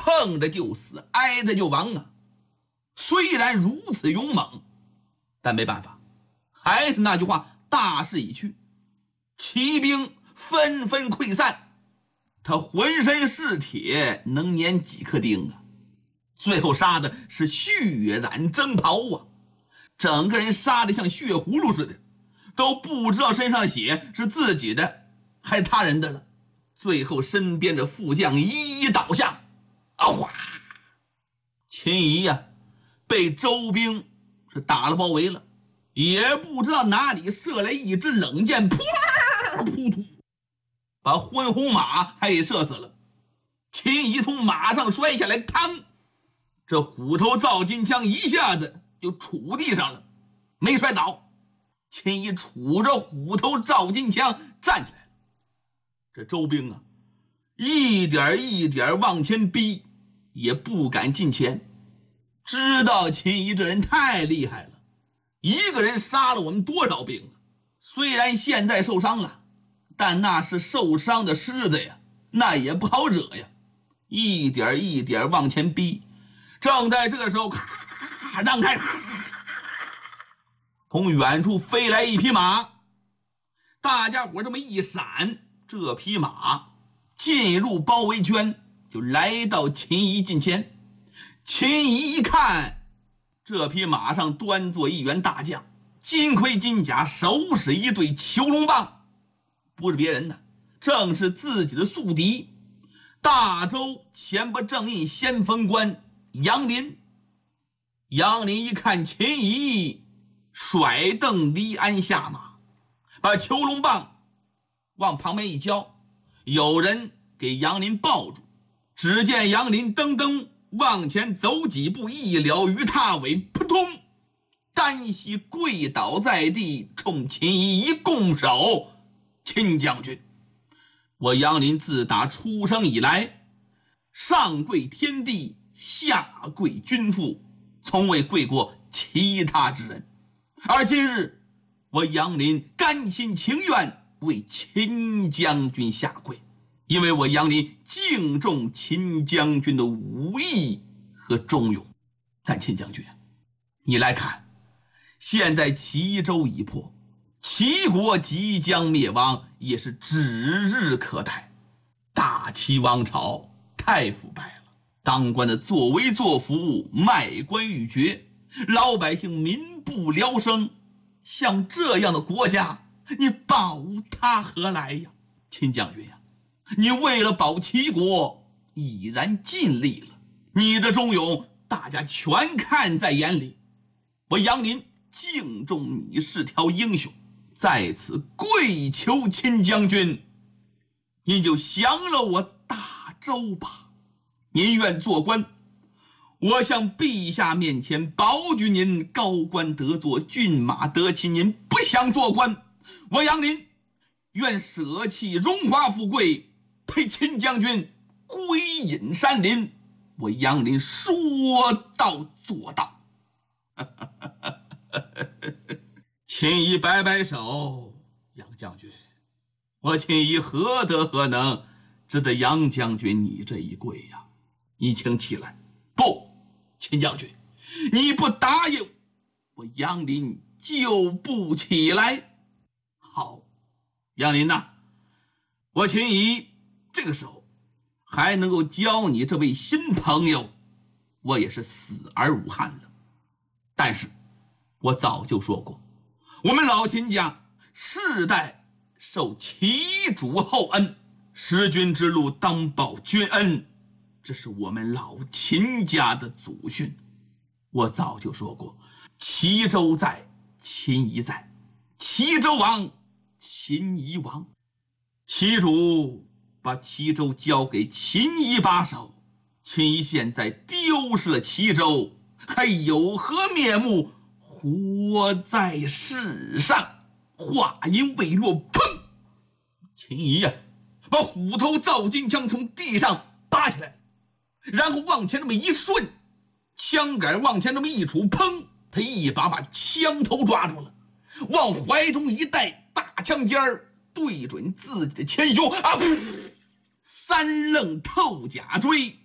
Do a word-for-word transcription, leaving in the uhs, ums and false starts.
碰着就死，挨着就亡啊。虽然如此勇猛，但没办法，还是那句话，大势已去，骑兵纷纷溃散，他浑身是铁，能粘几颗钉啊？最后杀的是血染征袍啊，整个人杀得像血葫芦似的，都不知道身上的血是自己的还是他人的了。最后身边的副将一一倒下，啊哗！秦仪呀、啊，被周兵是打了包围了，也不知道哪里射来一支冷箭，噗噗突，把昏红马还给射死了。秦仪从马上摔下来，嘡，这虎头造金枪一下子就杵地上了，没摔倒。秦仪杵着虎头造金枪站起来了。这周兵啊，一点一点往前逼，也不敢近前，知道秦仪这人太厉害了，一个人杀了我们多少兵啊！虽然现在受伤了，但那是受伤的狮子呀，那也不好惹呀。一点一点往前逼，正在这个时候，咔，让开，从远处飞来一匹马，大家伙这么一闪，这匹马进入包围圈，就来到秦仪近前。秦仪一看，这匹马上端坐一员大将，金盔金甲，手使一对囚龙棒，不是别人的，正是自己的宿敌，大周前不正印先锋官杨林。杨林一看秦仪，甩蹬离鞍下马，把囚龙棒往旁边一交，有人给杨林抱住。只见杨林噔噔往前走几步，一撩鱼踏尾，扑通，单膝跪倒在地，冲秦仪一拱手：“秦将军，我杨林自打出生以来，上跪天地，下跪君父，从未跪过其他之人。而今日，我杨林甘心情愿为秦将军下跪，因为我杨林敬重秦将军的武艺和忠勇。但秦将军，你来看，现在齐州已破，齐国即将灭亡，也是指日可待。大齐王朝太腐败了，当官的作威作福，卖官鬻爵，老百姓民不聊生。像这样的国家，你保他何来呀？秦将军呀，你为了保齐国已然尽力了，你的忠勇大家全看在眼里。我杨林敬重你是条英雄，在此跪求秦将军，您就降了我大周吧。您愿做官，我向陛下面前保举您高官得坐，骏马得骑。您不想做官，我杨林愿舍弃荣华富贵，陪秦将军归隐山林。我杨林说到做到。秦仪摆摆手：“杨将军，我秦仪何德何能值得杨将军你这一跪呀？你请起来。”“不，秦将军，你不答应，我杨林就不起来。”“好，杨林呐，我秦仪这个时候还能够教你这位新朋友，我也是死而无憾了。但是我早就说过，我们老秦家世代受齐主厚恩，识君之路当报君恩，这是我们老秦家的祖训。我早就说过，齐州在，秦仪在，齐州亡，秦仪亡。齐主把齐州交给秦仪把守，秦仪现在丢失了齐州，还有何面目活在世上？”话音未落，砰！秦仪呀、啊，把虎头造金枪从地上拔起来，然后往前这么一顺，枪杆往前这么一杵，砰！他一把把枪头抓住了，往怀中一带，大枪尖儿对准自己的前胸，啊！噗！三愣透甲锥，